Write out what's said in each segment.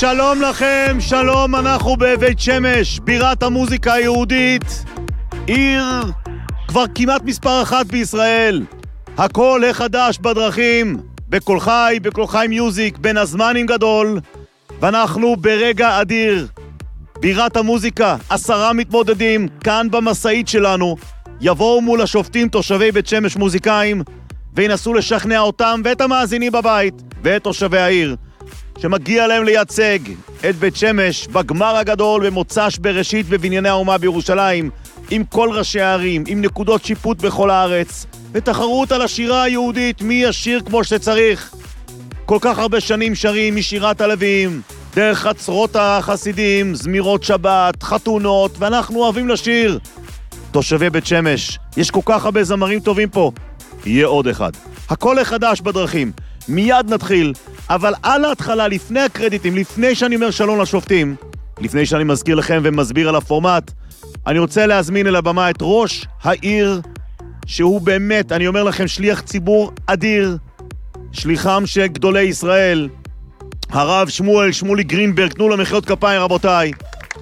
שלום לכם, שלום, אנחנו בבית שמש, בירת המוזיקה היהודית, עיר כבר כמעט מספר אחת בישראל. הכל החדש בדרכים, בכל חי מיוזיק, בין הזמנים גדול, ואנחנו ברגע אדיר. בירת המוזיקה, 10 מתמודדים כאן במסעית שלנו, יבואו מול השופטים תושבי בית שמש מוזיקאים, וינסו לשכנע אותם ואת המאזינים בבית ואת תושבי העיר שמגיע להם לייצג את בית שמש בגמר הגדול במוצ"ש בראשית בבנייני האומה בירושלים, עם כל ראשי הערים, עם נקודות שיפוט בכל הארץ, ותחרות על השירה היהודית, מי ישיר כמו שצריך. כל כך הרבה שנים שרים משירת הלווים, דרך חצרות החסידים, זמירות שבת, חתונות, ואנחנו אוהבים לשיר. תושבי בית שמש, יש כל כך הרבה זמרים טובים פה, יהיה עוד אחד. הכל החדש בדרכים, מיד נתחיל, אבל על ההתחלה, לפני הקרדיטים, לפני שאני אומר שלום לשופטים, לפני שאני מזכיר לכם ומסביר על הפורמט, אני רוצה להזמין אל הבמה את ראש העיר, שהוא באמת, אני אומר לכם, שליח ציבור אדיר, שליחם של גדולי ישראל, הרב שמולי גרינברג. תנו לו מחיאות כפיים רבותיי.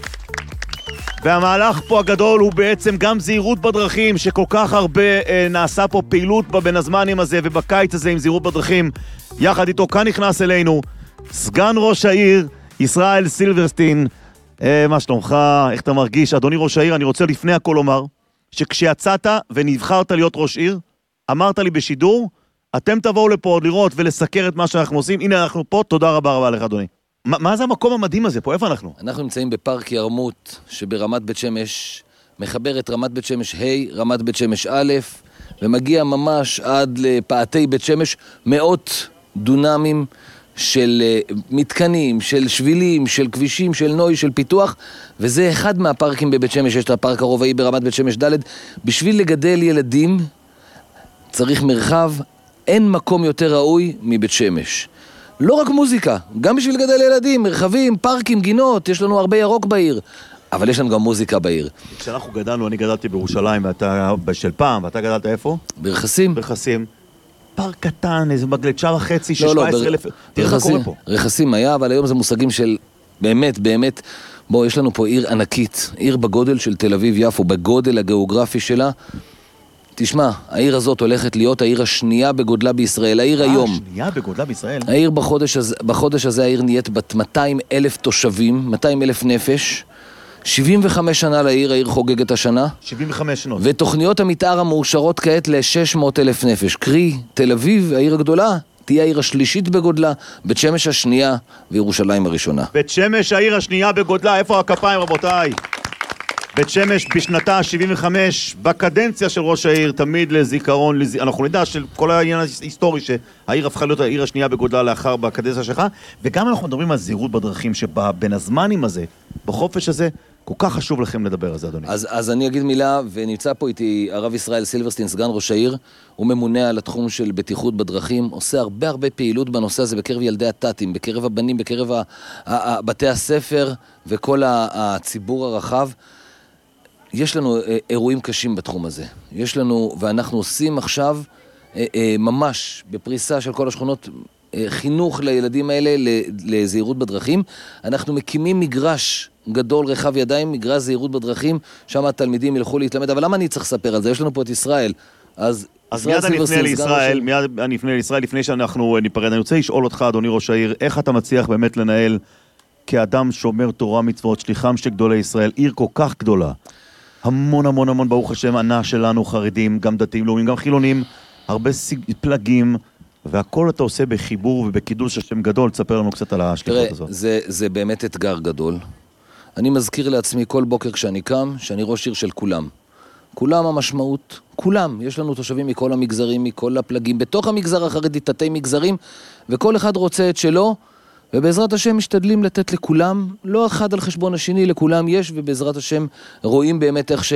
והמהלך פה הגדול הוא בעצם גם זהירות בדרכים, שכל כך הרבה נעשה פה פעילות בין הזמנים הזה ובקיץ הזה עם זהירות בדרכים. יחד איתו כאן נכנס אלינו סגן ראש העיר ישראל סילברסטין. מה שלומך? איך אתה מרגיש? אדוני ראש העיר, אני רוצה לפני הכל לומר שכשיצאת ונבחרת להיות ראש עיר, אמרת לי בשידור, אתם תבואו לפה עוד לראות ולסקר את מה שאנחנו עושים. הנה אנחנו פה, תודה רבה לך אדוני. מה זה המקום המדהים הזה פה? איפה אנחנו? אנחנו נמצאים בפארק ירמות שברמת בית שמש, מחבר את רמת בית שמש ה', רמת בית שמש א', ומגיע ממש עד לפאתי בית שמש, מאות דונמים של מתקנים, של שבילים, של כבישים, של נוי, של פיתוח, וזה אחד מהפארקים בבית שמש. יש את הפארק הרובעי ברמת בית שמש ד'. בשביל לגדל ילדים צריך מרחב, אין מקום יותר ראוי מבית שמש. לא רק מוזיקה, גם בשביל לגדל ילדים, מרחבים, פארקים, גינות, יש לנו הרבה ירוק בעיר, אבל יש לנו גם מוזיקה בעיר. כשאנחנו גדלנו, אני גדלתי בירושלים, ואתה של פעם, ואתה גדלת איפה? ברכסים. ברכסים. פארק קטן, איזה מגלצ'ר וחצי, 17,000... תראה מה קורה פה. רכסים היה, אבל היום זה מושגים של באמת, בוא, יש לנו פה עיר ענקית, עיר בגודל של תל אביב יפו, בגודל הגיאוגרפי שלה. תשמע, העיר הזאת הולכת להיות העיר השנייה בגודלה בישראל, העיר היום. השנייה בגודלה בישראל? העיר בחודש הזה העיר נהיית בת 200,000 תושבים, 200,000 נפש, 75 שנה לעיר, העיר חוגגת השנה. 75 שנות. ותוכניות המתאר המאושרות כעת ל-600,000 נפש. קרי, תל אביב, העיר הגדולה, תהיה העיר השלישית בגודלה, בית שמש השנייה וירושלים הראשונה. בית שמש העיר השנייה בגודלה, איפה הכפיים רבותיי? בית שמש בשנתה ה-75, בקדנציה של ראש העיר, תמיד לזיכרון, אנחנו נדע של כל העניין ההיסטורי שהעיר הפכה להיות העיר השנייה בגודלה לאחר בקדנציה שלך, וגם אנחנו מדברים על זהירות בדרכים שבין הזמנים הזה, בחופש הזה, כל כך חשוב לכם לדבר על זה אדוני. אז אני אגיד מילה, ונמצא פה איתי הרב ישראל סילברסטין, סגן ראש העיר, הוא ממונה על התחום של בטיחות בדרכים, עושה הרבה פעילות בנושא הזה בקרב ילדי התתים, בקרב הבנים, בקרב בתי הספר וכל הציבור הרחב. יש לנו אירועים קשים בתחום הזה. יש לנו, ואנחנו עושים עכשיו ממש בפריסה של כל השכונות חינוך לילדים האלה לזהירות בדרכים. אנחנו מקימים מגרש גדול רחב ידיים, מגרש זהירות בדרכים, שם התלמידים ילכו להתלמד. אבל למה אני צריך לספר על זה? יש לנו פה את ישראל. אז מיד אני אפנה לישראל, לפני שאנחנו ניפרד. אני רוצה לשאול אותך, אדוני ראש העיר, איך אתה מצליח באמת לנהל כאדם שומר תורה מצוות, שליחם של גדולי ישראל, עיר כל כך גדולה? המון ברוך השם, ענה שלנו חרדים, גם דתיים לאומיים, גם חילונים, הרבה פלגים, והכל אתה עושה בחיבור ובקידוש השם גדול. תספר לנו קצת על השליחות הזאת. זה באמת אתגר גדול. אני מזכיר לעצמי כל בוקר כשאני קם, שאני ראש עיר של כולם. כולם המשמעות, כולם. יש לנו תושבים מכל המגזרים, מכל הפלגים, בתוך המגזר החרדי, תתי מגזרים, וכל אחד רוצה את שלו, ובעזרת השם משתדלים לתת לכולם, לא אחד על חשבון השני, לכולם יש, ובעזרת השם רואים באמת איך